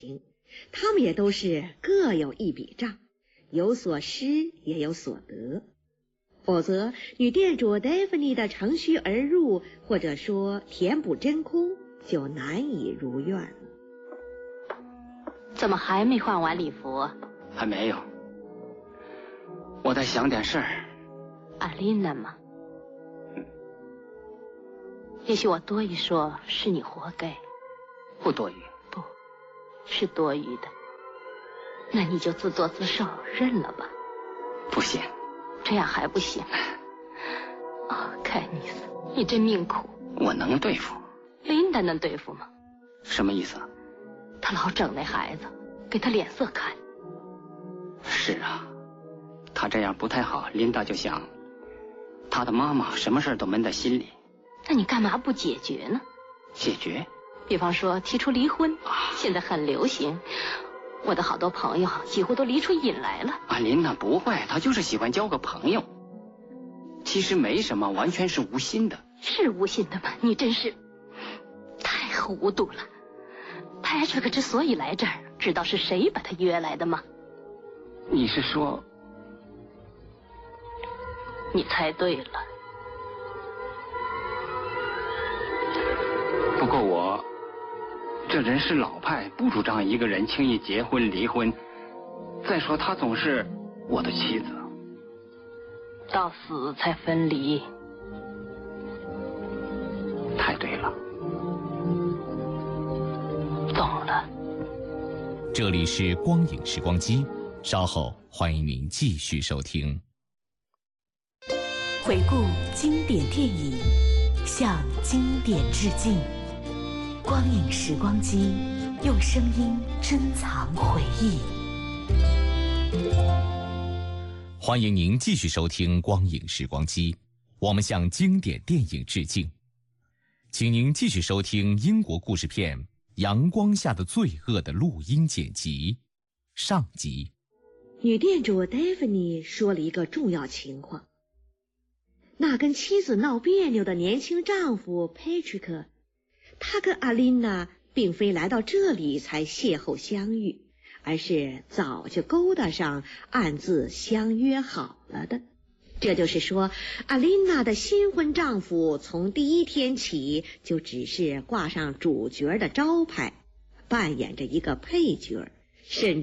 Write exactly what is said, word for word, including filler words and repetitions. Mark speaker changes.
Speaker 1: 他们也都是各有一笔账，有所失也有所得。否则，女店主 Daphne 的乘虚而入，或者说填补真空，就难以如愿。
Speaker 2: 怎么还没换完礼服？
Speaker 3: 还没有，我在想点事儿。
Speaker 2: 阿琳娜吗？
Speaker 3: 嗯。
Speaker 2: 也许我多一说，是你活该。
Speaker 3: 不多余。
Speaker 2: 不，是多余的。那你就自作自受，认了吧。
Speaker 3: 不行。
Speaker 2: 这样还不行？哦，凯尼斯，你真命苦。
Speaker 3: 我能对付。
Speaker 2: 琳达能对付吗？
Speaker 3: 什么意思？
Speaker 2: 他老整那孩子，给他脸色看。
Speaker 3: 是啊，他这样不太好。琳达就想，他的妈妈什么事都闷在心里。
Speaker 2: 那你干嘛不解决呢？
Speaker 3: 解决？
Speaker 2: 比方说提出离婚，
Speaker 3: 啊、
Speaker 2: 现在很流行。我的好多朋友几乎都离出瘾来了。
Speaker 3: 啊，琳娜不会，她就是喜欢交个朋友。其实没什么，完全是无心的。
Speaker 2: 是无心的吗？你真是太糊涂了。Patrick 之所以来这儿，知道是谁把他约来的吗？
Speaker 3: 你是说？
Speaker 2: 你猜对了。
Speaker 3: 不过我这人是老派，不主张一个人轻易结婚离婚。再说她总是我的妻子，
Speaker 2: 到死才分离。
Speaker 3: 太对了。
Speaker 2: 懂了。
Speaker 4: 这里是光影时光机，稍后欢迎您继续收听。
Speaker 5: 回顾经典电影，向经典致敬。光影时光机，用声音珍藏回忆。
Speaker 4: 欢迎您继续收听光影时光机，我们向经典电影致敬。请您继续收听英国故事片《阳光下的罪恶》的录音剪辑上集。
Speaker 1: 女店主 Daphne 说了一个重要情况，那跟妻子闹别扭的年轻丈夫 Patrick， 他跟阿琳娜并非来到这里才邂逅相遇，而是早就勾搭上，暗自相约好了的。这就是说，阿琳娜的新婚丈夫从第一天起就只是挂上主角的招牌，扮演着一个配角，甚至